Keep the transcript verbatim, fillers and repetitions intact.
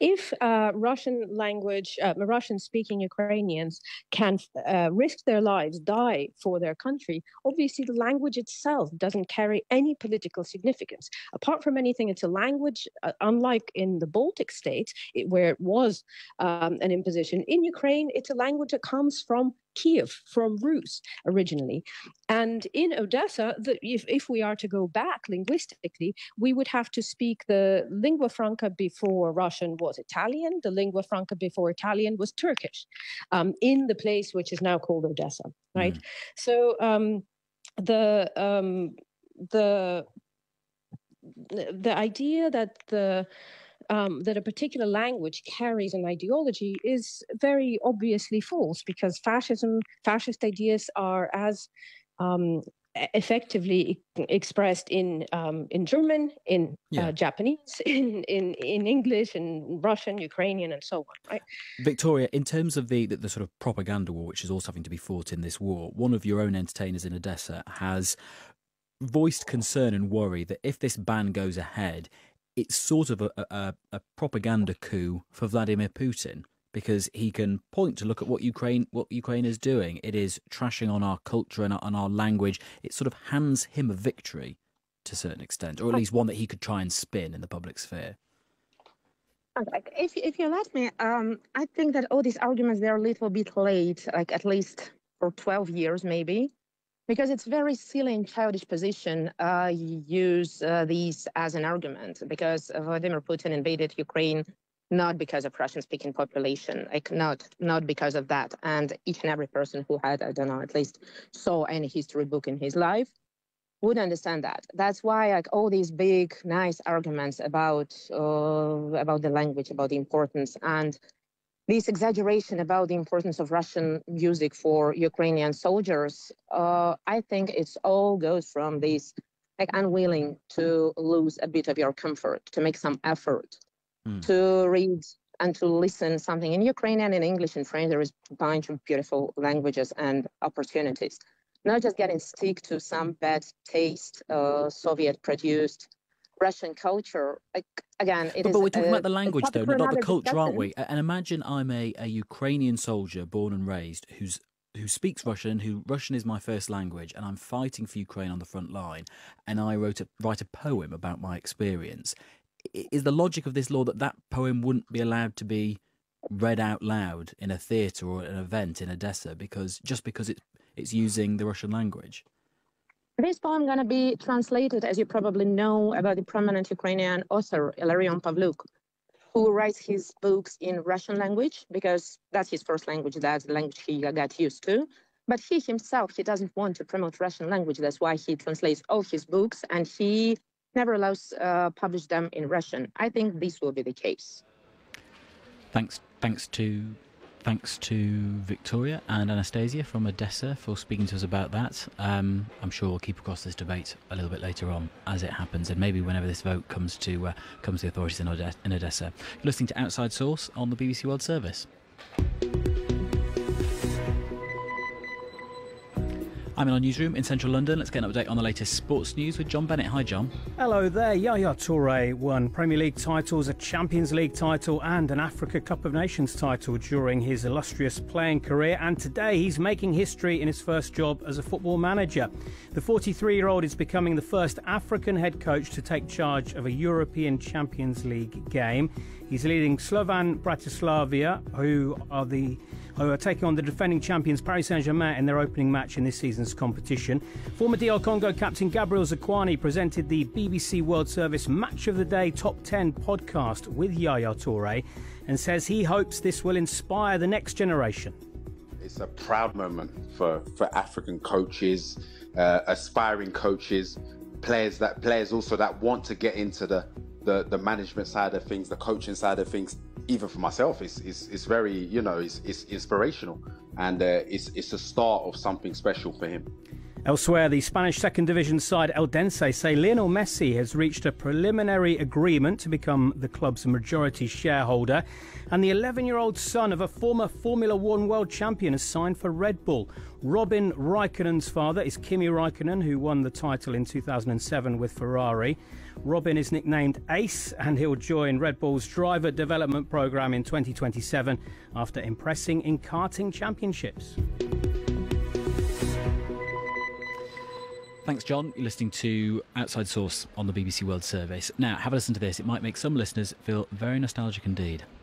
if uh, Russian language, uh, Russian-speaking Ukrainians can uh, risk their lives, die for their country, obviously the language itself doesn't carry any political significance. Apart from anything, it's a language, uh, unlike in the Baltic states, it, where it was um, an imposition. In Ukraine, it's a language that comes from Kiev, from Rus originally. And in Odessa, the, if, if we are to go back linguistically, we would have to speak the lingua franca before Russian was Italian. The lingua franca before Italian was Turkish, um, in the place which is now called Odessa, right? Mm. So um, the um, the the idea that the Um, that a particular language carries an ideology is very obviously false, because fascism, fascist ideas are as um, effectively expressed in um, in German, in yeah. uh, Japanese, in, in in English, in Russian, Ukrainian, and so on. Right, Victoria. In terms of the, the the sort of propaganda war, which is also having to be fought in this war, one of your own entertainers in Odessa has voiced concern and worry that if this ban goes ahead, it's sort of a, a, a propaganda coup for Vladimir Putin, because he can point to look at what Ukraine what Ukraine is doing. It is trashing on our culture and our, on our language. It sort of hands him a victory to a certain extent, or at least one that he could try and spin in the public sphere. If, if you let me, um, I think that all these arguments, they're a little bit late, like at least for twelve years maybe. Because it's very silly and childish position uh, use uh, these as an argument, because Vladimir Putin invaded Ukraine not because of Russian-speaking population, like not not because of that. And each and every person who had, I don't know, at least saw any history book in his life would understand that. That's why like all these big, nice arguments about uh, about the language, about the importance, and this exaggeration about the importance of Russian music for Ukrainian soldiers, uh, I think it's all goes from this like unwilling to lose a bit of your comfort, to make some effort, mm. to read and to listen something in Ukrainian, in English, in French. There is a bunch of beautiful languages and opportunities. Not just getting stick to some bad taste, uh, Soviet-produced Russian culture. Like, again, it but, is. But we're talking uh, about the language, though, not the culture, discussion. aren't we? And imagine I'm a, a Ukrainian soldier born and raised who's who speaks Russian, who Russian is my first language, and I'm fighting for Ukraine on the front line, and I wrote a, write a poem about my experience. Is the logic of this law that that poem wouldn't be allowed to be read out loud in a theatre or an event in Odessa because just because it, it's using the Russian language? This poem going to be translated, as you probably know, about the prominent Ukrainian author, Ilarion Pavlyuk, who writes his books in Russian language, because that's his first language, that's the language he got used to. But he himself, he doesn't want to promote Russian language. That's why he translates all his books, and he never allows uh, publish them in Russian. I think this will be the case. Thanks, thanks to... Thanks to Victoria and Anastasia from Odessa for speaking to us about that. Um, I'm sure we'll keep across this debate a little bit later on as it happens, and maybe whenever this vote comes to uh, comes to the authorities in, Ode- in Odessa. You're listening to Outside Source on the B B C World Service. I'm in our newsroom in central London. Let's get an update on the latest sports news with John Bennett. Hi, John. Hello there. Yaya Toure won Premier League titles, a Champions League title and an Africa Cup of Nations title during his illustrious playing career. And today he's making history in his first job as a football manager. The forty-three-year-old is becoming the first African head coach to take charge of a European Champions League game. He's leading Slovan Bratislava, who are the who are taking on the defending champions Paris Saint-Germain in their opening match in this season's competition. Former D R Congo captain Gabriel Zakwani presented the B B C World Service Match of the Day Top ten podcast with Yaya Toure and says he hopes this will inspire the next generation. It's a proud moment for, for African coaches, uh, aspiring coaches, players that players also that want to get into the, the, the management side of things, the coaching side of things. Even for myself, it's, it's, it's very, you know, it's, it's inspirational, and uh, it's, it's a start of something special for him. Elsewhere, the Spanish second division side Eldense say Lionel Messi has reached a preliminary agreement to become the club's majority shareholder, and the eleven-year-old son of a former Formula One world champion has signed for Red Bull. Robin Raikkonen's father is Kimi Raikkonen, who won the title in two thousand seven with Ferrari. Robin is nicknamed Ace, and he'll join Red Bull's driver development programme in twenty twenty-seven after impressing in karting championships. Thanks, John. You're listening to Outside Source on the B B C World Service. Now, have a listen to this. It might make some listeners feel very nostalgic indeed.